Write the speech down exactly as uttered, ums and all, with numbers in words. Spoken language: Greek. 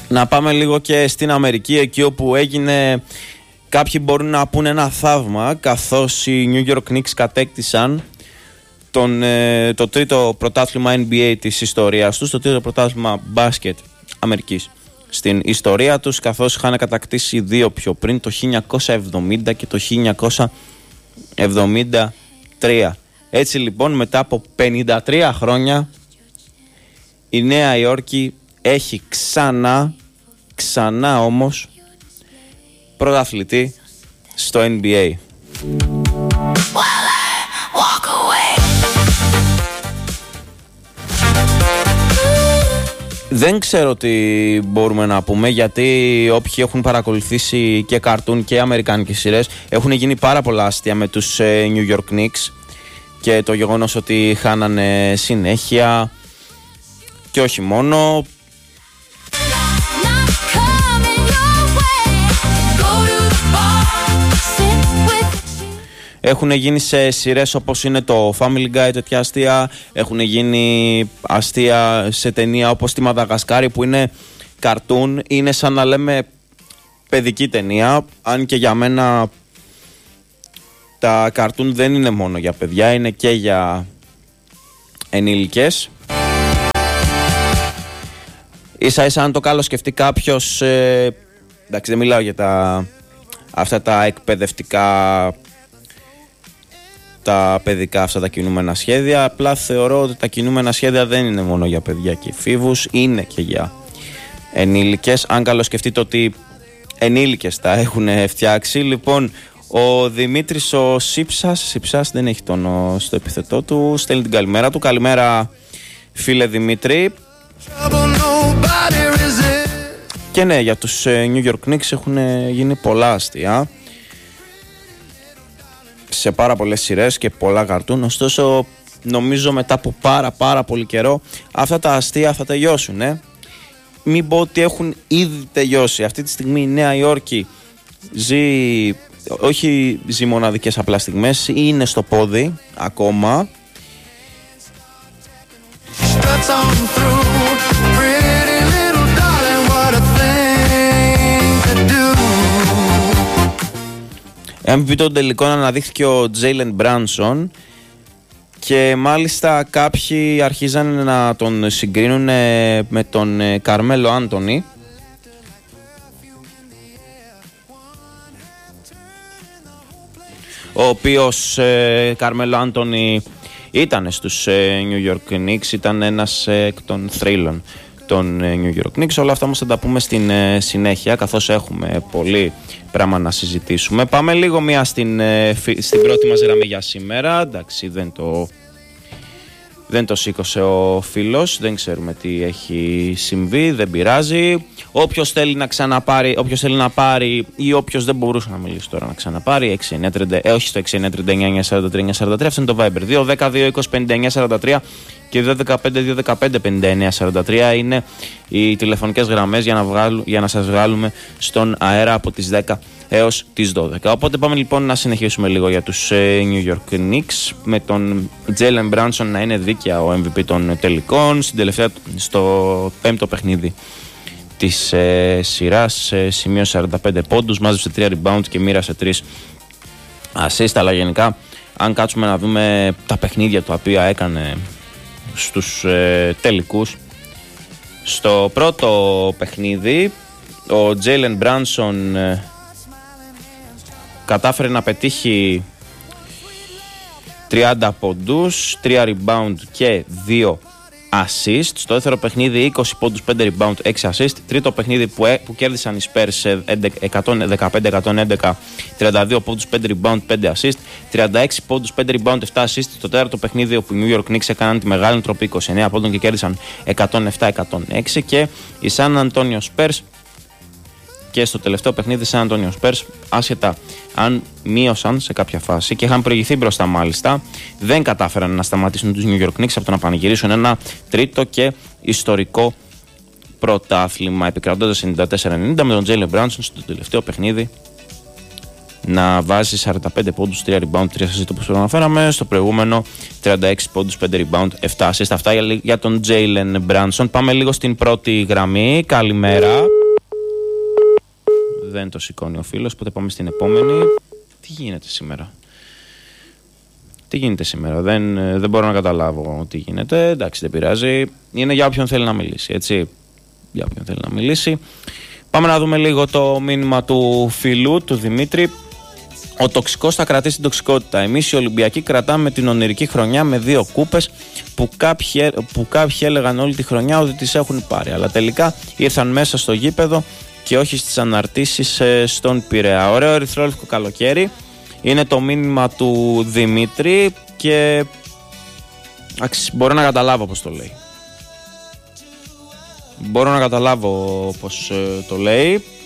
Να πάμε λίγο και στην Αμερική, εκεί όπου έγινε, κάποιοι μπορούν να πούνε, ένα θαύμα, καθώς οι New York Knicks κατέκτησαν τον, ε, το τρίτο πρωτάθλημα N B A της ιστορίας τους, το τρίτο πρωτάθλημα μπάσκετ Αμερικής στην ιστορία τους, καθώς είχαν κατακτήσει δύο πιο πριν, το χίλια εννιακόσια εβδομήντα και το χίλια εννιακόσια εβδομήντα τρία. Έτσι λοιπόν, μετά από πενήντα τρία χρόνια, η Νέα Υόρκη έχει ξανά, ξανά όμως, πρωταθλητή στο N B A. Δεν ξέρω τι μπορούμε να πούμε, γιατί όποιοι έχουν παρακολουθήσει και καρτούν και αμερικάνικες σειρές, έχουν γίνει πάρα πολλά αστεία με τους New York Knicks και το γεγονός ότι χάνανε συνέχεια και όχι μόνο. Έχουν γίνει σε σειρές όπως είναι το Family Guy τέτοια αστεία. Έχουν γίνει αστεία σε ταινία όπως τη Μαδαγασκάρη, που είναι καρτούν. Είναι σαν να λέμε παιδική ταινία. Αν και για μένα τα καρτούν δεν είναι μόνο για παιδιά, είναι και για ενήλικες. Ίσα ίσα αν το καλό σκεφτεί κάποιος, ε, εντάξει, δεν μιλάω για τα, αυτά τα εκπαιδευτικά, τα παιδικά, αυτά τα κινούμενα σχέδια. Απλά θεωρώ ότι τα κινούμενα σχέδια δεν είναι μόνο για παιδιά και εφήβους, είναι και για ενήλικες. Αν καλοσκεφτείτε ότι ενήλικες τα έχουν φτιάξει. Λοιπόν, ο Δημήτρης ο Σύψας, Σύψας δεν έχει τον στο επιθετό του, στέλνει την καλημέρα του. Καλημέρα φίλε Δημήτρη. Και ναι, για τους New York Knicks έχουν γίνει πολλά αστεία σε πάρα πολλές σειρές και πολλά καρτούν. Ωστόσο, νομίζω μετά από πάρα πάρα πολύ καιρό αυτά τα αστεία θα τελειώσουν, ε? Μην πω ότι έχουν ήδη τελειώσει. Αυτή τη στιγμή η Νέα Υόρκη ζει, όχι ζει μοναδικές απλά στιγμές, είναι στο πόδι ακόμα. εμ βι πι των τελικών αναδείχθηκε ο Τζέιλεν Μπράνσον και μάλιστα κάποιοι αρχίζαν να τον συγκρίνουν με τον Καρμέλο Άντονι, ο οποίος ε, Καρμέλο Άντονι ήταν στους ε, New York Knicks, ήταν ένας ε, εκ των θρύλων των ε, New York Knicks. Όλα αυτά όμως θα τα πούμε στην ε, συνέχεια, καθώς έχουμε πολύ πράγμα να συζητήσουμε. Πάμε λίγο μία στην, ε, φι, στην πρώτη μας γραμμή για σήμερα. Εντάξει, δεν το, δεν το σήκωσε ο φίλος, δεν ξέρουμε τι έχει συμβεί, δεν πειράζει. Όποιος θέλει να ξαναπάρει, όποιος θέλει να πάρει ή όποιος δεν μπορούσε να μιλήσει τώρα να ξαναπάρει, έξι εννιά τριάντα, ε, όχι στο έξι εννιά τριάντα εννιά σαράντα τρία σαράντα τρία, αυτό είναι το Viber. δύο δέκα δύο είκοσι πενήντα εννιά σαράντα τρία και δύο δεκαπέντε δύο δεκαπέντε πενήντα εννιά σαράντα τρία είναι οι τηλεφωνικές γραμμές για να, βγάλου, για να σας βγάλουμε στον αέρα από τις δέκα έως τις δώδεκα. Οπότε πάμε λοιπόν να συνεχίσουμε λίγο για τους ε, New York Knicks, με τον Jalen Brunson να είναι δίκαια ο εμ βι πι των τελικών. Στην τελευταία, στο πέμπτο παιχνίδι της ε, σειράς, ε, σημείωσε σαράντα πέντε πόντους, μάζεψε τρία rebound και μοίρασε τρία assist. Αλλά γενικά, αν κάτσουμε να δούμε τα παιχνίδια τα οποία έκανε στους ε, τελικούς, στο πρώτο παιχνίδι ο Jalen Brunson ε, κατάφερε να πετύχει τριάντα πόντους, τρία rebound και δύο assist. Στο δεύτερο παιχνίδι είκοσι πόντους, πέντε rebound, έξι assist. Τρίτο παιχνίδι που, ε, που κέρδισαν οι Spurs εκατόν δεκαπέντε εκατόν έντεκα, τριάντα δύο πόντους, πέντε rebound, πέντε assist. τριάντα έξι πόντους, πέντε rebound, επτά assist. Στο τέταρτο παιχνίδι όπου οι New York Knicks έκαναν τη μεγάλη τροπή, είκοσι εννέα πόντων και κέρδισαν εκατόν επτά εκατόν έξι. Και οι San Antonio Spurs, και στο τελευταίο παιχνίδι San Antonio Spurs, άσχετα αν μείωσαν σε κάποια φάση και είχαν προηγηθεί μπροστά μάλιστα, δεν κατάφεραν να σταματήσουν τους New York Knicks από το να πανηγυρίσουν ένα τρίτο και ιστορικό πρωτάθλημα, επικρατώντας ενενήντα τέσσερα ενενήντα, με τον Jalen Brunson στο τελευταίο παιχνίδι να βάζει σαράντα πέντε πόντους, τρία rebound, τρία assist όπως προαναφέραμε. Στο προηγούμενο τριάντα έξι πόντους, πέντε rebound, επτά assist. Αυτά για τον Jalen Brunson. Πάμε λίγο στην πρώτη γραμμή. Καλημέρα. δεν το σηκώνει ο φίλος, οπότε πάμε στην επόμενη. Τι γίνεται σήμερα? Τι γίνεται σήμερα? Δεν, δεν μπορώ να καταλάβω τι γίνεται. Εντάξει, δεν πειράζει. Είναι για όποιον θέλει να μιλήσει, έτσι. Για όποιον θέλει να μιλήσει. Πάμε να δούμε λίγο το μήνυμα του φίλου, του Δημήτρη. Ο τοξικός θα κρατήσει την τοξικότητα. Εμείς οι Ολυμπιακοί κρατάμε την ονειρική χρονιά με δύο κούπες που κάποιοι, που κάποιοι έλεγαν όλη τη χρονιά ότι τις έχουν πάρει. Αλλά τελικά ήρθαν μέσα στο γήπεδο και όχι στις αναρτήσεις στον Πειραιά. Ωραίο ερυθρόλευκο καλοκαίρι. Είναι το μήνυμα του Δημήτρη και μπορώ να καταλάβω πώς το λέει. Μπορώ να καταλάβω πώς το λέει.